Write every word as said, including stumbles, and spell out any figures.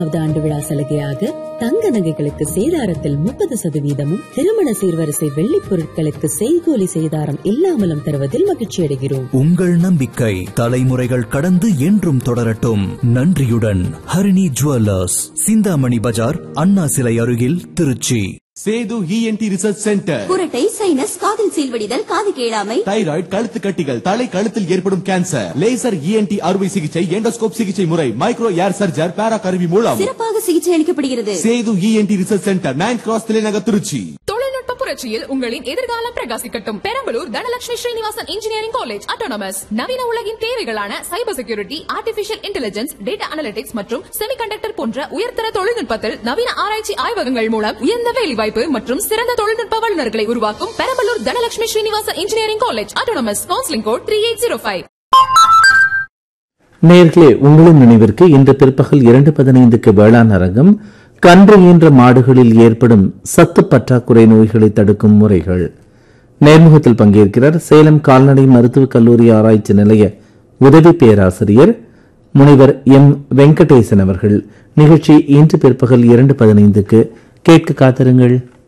ஆண்டு விழா சலுகையாக தங்க நகைகளுக்கு சேதாரத்தில் முப்பது சதவீதமும் திருமண சீர்வரிசை வெள்ளிப் பொருட்களுக்கு செய்கூலி சேதாரம் இல்லாமலும் தருவதில் மகிழ்ச்சி அடைகிறோம். உங்கள் நம்பிக்கை தலைமுறைகள் கடந்து என்றும் தொடரட்டும். நன்றியுடன் ஹரிணி ஜுவல்லர்ஸ், சிந்தாமணி பஜார், அண்ணா சிலை அருகில், Trichy. Setu ENT research centre. குரட்டை, சைனஸ், காதில் சீல்வடிதல், காது கேளாமை, தைராய்டு, கழுத்து கட்டிகள், தலை கழுத்தில் ஏற்படும் கேன்சர், லேசர் இஎன்டி அறுவை சிகிச்சை, எண்டோஸ்கோப் சிகிச்சை முறை, மைக்ரோ ஏர் சர்ஜர், பேரா கருவி மூலம் சிறப்பாக சிகிச்சை அளிக்கப்படுகிறது. Setu ENT research centre, ninth cross தலைநகர், திருச்சி. தொழில்நுட்ப புரட்சியில் உங்களின் எதிர்காலம் பிரகாசிக்கட்டும். Perambalur Dhanalakshmi Srinivasan engineering college autonomous நவீன உலகின் தேவைகளான cyber security, artificial intelligence, data analytics மற்றும் செமிகண்டக்டர் போன்ற உயர்தர தொழில்நுட்பத்தில் நவீன ஆராய்ச்சி ஆய்வகங்கள் மூலம் உயர்ந்த வேலைவாய்ப்பு மற்றும் சிறந்த தொழில்நுட்ப வல்லுநர்களை உருவாக்கும் Perambalur Dhanalakshmi Srinivasan engineering college autonomous. Counselling code three eight zero five. நேர்களே, உங்களின் நினைவிற்கு இன்று பிற்பகல் இரண்டு பதினைந்துக்கு வேளாண் அரங்கம், கன்று ஈன்ற மாடுகளில் ஏற்படும் சத்து பற்றாக்குறை நோய்களை தடுக்கும் முறைகள். நேர்முகத்தில் பங்கேற்கிறார் சேலம் கால்நடை மருத்துவக் கல்லூரி ஆராய்ச்சி நிலைய உதவி பேராசிரியர் முனைவர் எம் வெங்கடேசன் அவர்கள். நிகழ்ச்சி இன்று பிற்பகல் இரண்டு பதினைந்துக்கு கேட்க காத்திருங்கள்.